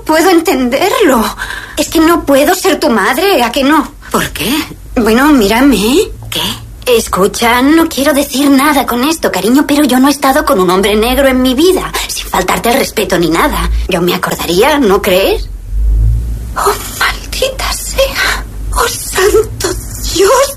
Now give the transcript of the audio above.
puedo entenderlo. Es que no puedo ser tu madre, ¿a que no? ¿Por qué? Bueno, mírame. ¿Qué? Escucha, no quiero decir nada con esto, cariño, pero yo no he estado con un hombre negro en mi vida, sin faltarte el respeto ni nada. Yo me acordaría, ¿no crees? Oh, maldita sea. Oh, santo Dios.